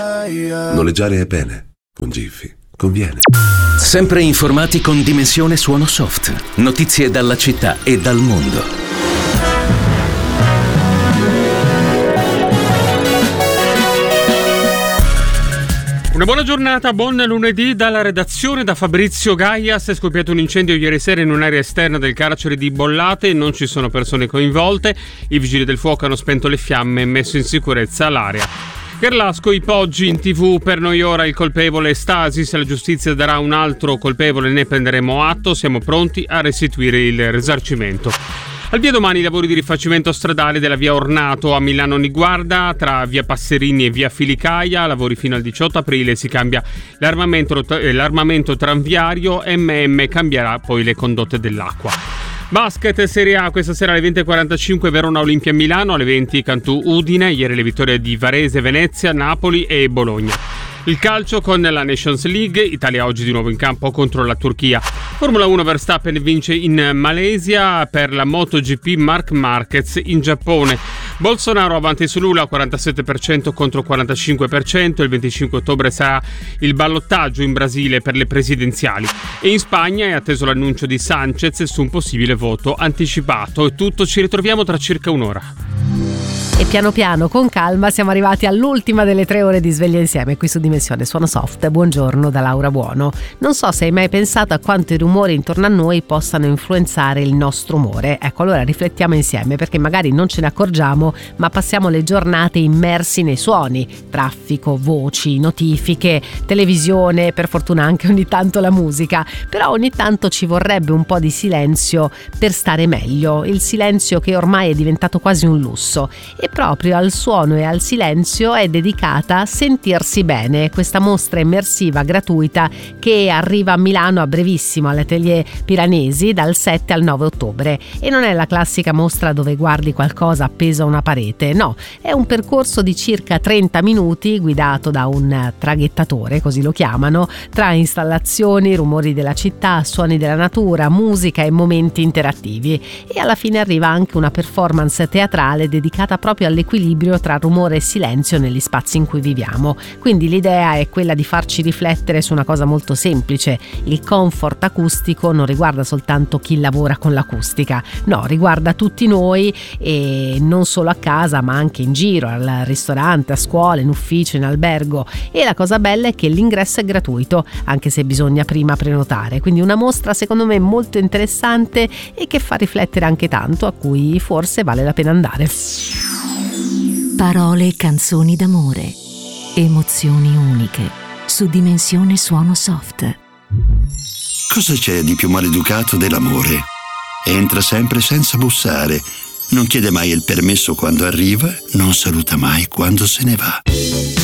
Noleggiare è bene, con Giphy conviene. Sempre informati con Dimensione Suono Soft. Notizie dalla città e dal mondo. Una buona giornata, buon lunedì dalla redazione, da Fabrizio Gaias. È scoppiato un incendio ieri sera in un'area esterna del carcere di Bollate, non ci sono persone coinvolte. I vigili del fuoco hanno spento le fiamme e messo in sicurezza l'area. Gerlasco, i poggi in TV, per noi ora il colpevole è Stasi, se la giustizia darà un altro colpevole ne prenderemo atto, siamo pronti a restituire il risarcimento. Al via domani i lavori di rifacimento stradale della via Ornato a Milano Niguarda, tra via Passerini e via Filicaia, lavori fino al 18 aprile, si cambia l'armamento tranviario, cambierà poi le condotte dell'acqua. Basket Serie A, questa sera alle 20.45 Verona Olimpia Milano, alle 20 Cantù Udine, ieri le vittorie di Varese, Venezia, Napoli e Bologna. Il calcio con la Nations League, Italia oggi di nuovo in campo contro la Turchia. Formula 1, Verstappen vince in Malesia, per la MotoGP Marc Marquez in Giappone. Bolsonaro avanti su Lula, 47% contro 45%, il 25 ottobre sarà il ballottaggio in Brasile per le presidenziali. E in Spagna è atteso l'annuncio di Sanchez su un possibile voto anticipato. È tutto, ci ritroviamo tra circa un'ora. E piano piano, con calma, siamo arrivati all'ultima delle 3 ore di Sveglia Insieme qui su Dimensione Suono Soft. Buongiorno da Laura Buono. Non so se hai mai pensato a quanto i rumori intorno a noi possano influenzare il nostro umore. Ecco, allora riflettiamo insieme, perché magari non ce ne accorgiamo, ma passiamo le giornate immersi nei suoni. Traffico, voci, notifiche, televisione, per fortuna anche ogni tanto la musica. Però ogni tanto ci vorrebbe un po' di silenzio per stare meglio. Il silenzio che ormai è diventato quasi un lusso. E proprio al suono e al silenzio è dedicata Sentirsi Bene, questa mostra immersiva gratuita che arriva a Milano a brevissimo all'Atelier Piranesi dal 7 al 9 ottobre. E non è la classica mostra dove guardi qualcosa appeso a una parete, no, è un percorso di circa 30 minuti guidato da un traghettatore, così lo chiamano, tra installazioni, rumori della città, suoni della natura, musica e momenti interattivi. E alla fine arriva anche una performance teatrale dedicata proprio all'equilibrio tra rumore e silenzio negli spazi in cui viviamo. Quindi l'idea è quella di farci riflettere su una cosa molto semplice: il comfort acustico non riguarda soltanto chi lavora con l'acustica, no, riguarda tutti noi, e non solo a casa ma anche in giro, al ristorante, a scuola, in ufficio, in albergo. E la cosa bella è che l'ingresso è gratuito, anche se bisogna prima prenotare. Quindi una mostra secondo me molto interessante e che fa riflettere anche tanto, a cui forse vale la pena andare. Parole e canzoni d'amore, emozioni uniche, su Dimensione Suono Soft. Cosa c'è di più maleducato dell'amore? Entra sempre senza bussare, non chiede mai il permesso quando arriva, non saluta mai quando se ne va.